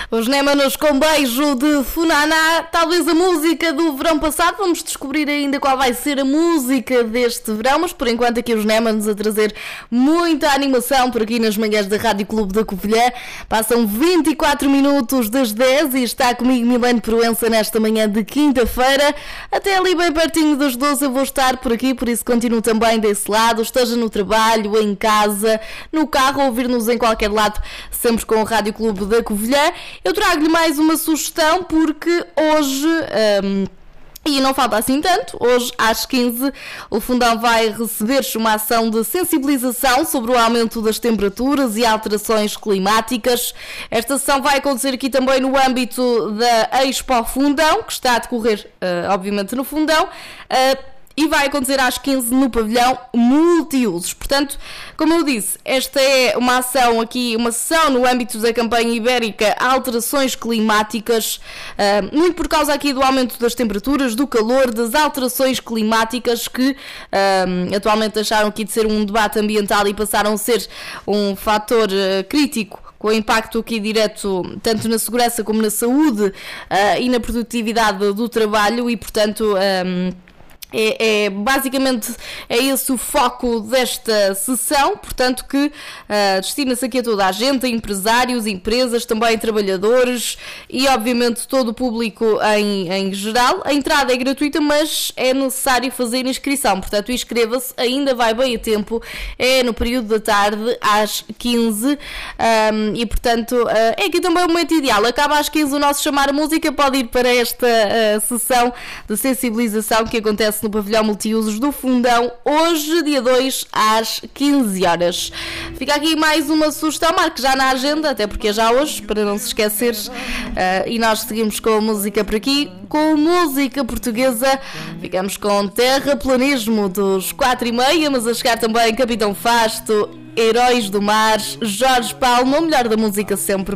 Os Némanos com Beijo de Funaná, talvez a música do verão passado. Vamos descobrir ainda qual vai ser a música deste verão, mas por enquanto aqui os Némanos a trazer muita animação por aqui nas manhãs da Rádio Clube da Covilhã. Passam 24 minutos das 10 e está comigo Milene Proença nesta manhã de quinta-feira. Até ali bem pertinho das 12 eu vou estar por aqui, por isso continuo também desse lado, esteja no trabalho, em casa, no carro, ouvir-nos em qualquer lado, sempre com o Rádio Clube da Covilhã. Eu trago-lhe mais uma sugestão porque hoje... E não falta assim tanto, hoje às 15 o Fundão vai receber uma ação de sensibilização sobre o aumento das temperaturas e alterações climáticas. Esta ação vai acontecer aqui também no âmbito da Expo Fundão, que está a decorrer obviamente no Fundão, e vai acontecer às 15 no pavilhão multiusos. Portanto, como eu disse, esta é uma ação aqui, uma sessão no âmbito da campanha ibérica Alterações Climáticas, muito por causa aqui do aumento das temperaturas, do calor, das alterações climáticas que atualmente deixaram aqui de ser um debate ambiental e passaram a ser um fator crítico, com impacto aqui direto tanto na segurança como na saúde e na produtividade do trabalho e, portanto... basicamente é esse o foco desta sessão, portanto que destina-se aqui a toda a gente, a empresários, empresas, também trabalhadores e obviamente todo o público em geral. A entrada é gratuita, mas é necessário fazer inscrição, portanto inscreva-se, ainda vai bem a tempo, é no período da tarde às 15 e portanto é aqui também o momento ideal. Acaba às 15 o nosso Chamar a Música, pode ir para esta sessão de sensibilização que acontece no pavilhão multiusos do Fundão, hoje, dia 2, às 15 horas. Fica aqui mais uma sugestão, marque já na agenda, até porque é já hoje, para não se esquecer. E nós seguimos com a música por aqui, com música portuguesa. Ficamos com Terraplanismo dos 4:30, mas a chegar também Capitão Fasto, Heróis do Mar, Jorge Palma, o melhor da música sempre.